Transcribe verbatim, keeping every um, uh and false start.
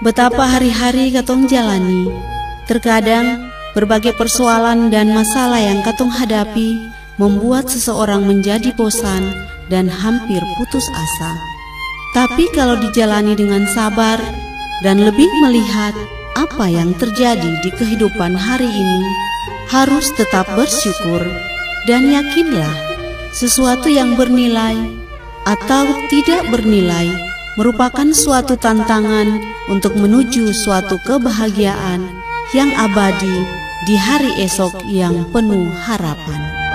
betapa hari-hari katong jalani. Terkadang berbagai persoalan dan masalah yang katong hadapi membuat seseorang menjadi bosan dan hampir putus asa. Tapi kalau dijalani dengan sabar dan lebih melihat apa yang terjadi di kehidupan hari ini, harus tetap bersyukur dan yakinlah sesuatu yang bernilai atau tidak bernilai merupakan suatu tantangan untuk menuju suatu kebahagiaan yang abadi di hari esok yang penuh harapan.